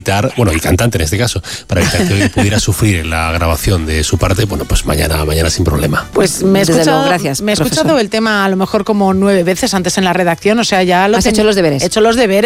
bueno, y cantante en este caso, para evitar que pudiera sufrir en la grabación de su parte, bueno, pues mañana sin problema. Pues me he escuchado, gracias, me he escuchado el tema a lo mejor como 9 veces antes en la redacción, o sea, ya lo has hecho los deberes. He hecho los deberes.